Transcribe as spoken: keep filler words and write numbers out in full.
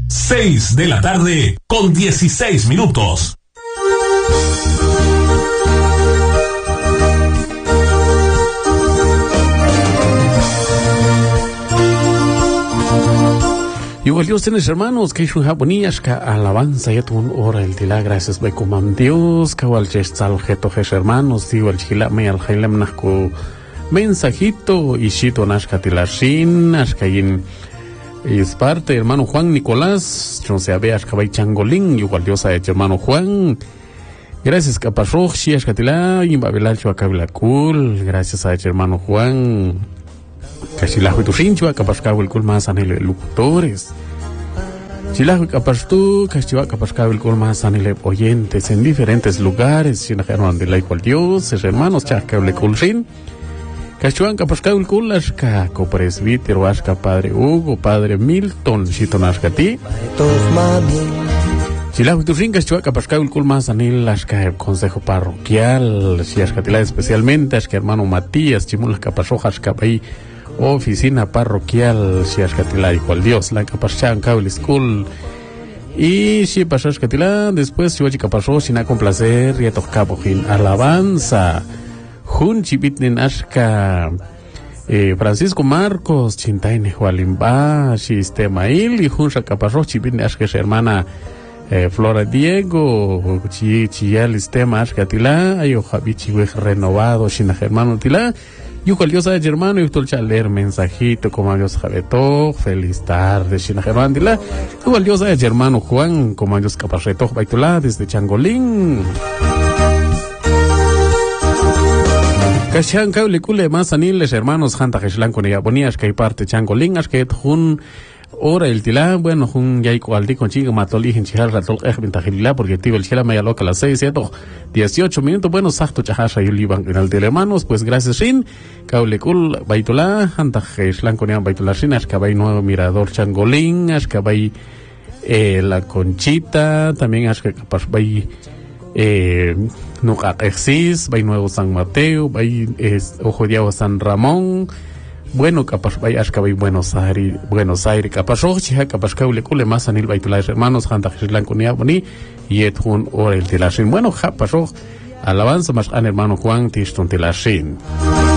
Seis de la tarde con dieciséis minutos. Igual Dios tienes hermanos, que es un japonías, que alabanza ya tu hora el tila, gracias be comam Dios, que igual chestal jeto jes hermanos, igual chila me al jailem nasco mensajito y shito nashka tilashin, nashkayin es parte hermano Juan Nicolás, no se ve ashka bay changolín, igual Dios ha hecho hermano Juan, gracias capasroch, shi ashka tila, y babelal chuacabla cool, gracias a hecho hermano Juan. Kasilahu tu rinchua kapaskawil kul masanile locutores. Silahu kapastu kasiwa kapaskawil kul masanile oyentes en diferentes lugares. Sinajeron de la igual Dios, hermanos chakable kul rin. Kasiwan kapaskawil kul ashka ko presbítero ashka padre Hugo, padre Milton, shiton ashka ti. Silahu tu rin kasiwa kapaskawil kul masanile ashka consejo parroquial. Si ashka tila especialmente ashka hermano Matías, chimul kapasroja ashka bay oficina parroquial, si ashkatila hijo al Dios, la capachan cable school. Y si pasó ashkatila, después si oye capazó sin a complacer, y a tocabojin alabanza. Jun chipitnin ashka eh, Francisco Marcos, chintaine Jualimba, Sistemail, y jun capazó chipitnin ashka hermana eh, Flora Diego, chi chial sistema ashkatila, ayo jabichi renovado, sin hermano tila. Yo cual Dios sabe hermano y tú el leer mensajito como Dios sabe todo, feliz tarde, Shina Germán Dila. Igual Dios sabe hermano Juan como Dios capaceto baitula desde Changolín. Kashan cable cule más aniles hermanos Hanta Geslan con ella ponías que hay parte Changolín, as que un Ora el tila, bueno, un yai cualdi con chica matoli en chihar ratol ejventajilila porque tivo el chela media loca a las seis, ciento dieciocho minutos, bueno, sacto chahasha y liban en el telemanos, pues gracias Rin, caule cool, baitula, anta geslan con ella baitula Rin, ascabay nuevo mirador Changolín, ascabay eh, la Conchita, también ascabay eh, nuca exis, bay nuevo San Mateo, bay eh, ojo de San Ramón. Bueno, capaz vaya ashkabay Buenos Aires, Buenos Aires, capaz rochiha, capaz kaule kule más anil baitulais hermanos, hanta Gislan kunia boni, y et hun or el tilashin. Bueno, capaz roch, alabanza más an hermano Juan Tishton tilashin.